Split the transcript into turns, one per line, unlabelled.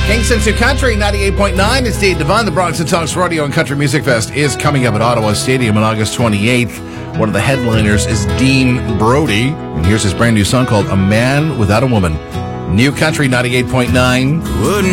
Kingston to Country 98.9 is Dave Devon. The Bronx and Talks Rodeo and Country Music Fest is coming up at Ottawa Stadium on August 28th. One of the headliners is Dean Brody. And here's his brand new song called A Man Without a Woman. New Country 98.9.